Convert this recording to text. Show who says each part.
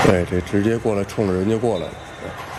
Speaker 1: 对，这直接过来冲着人家过来了。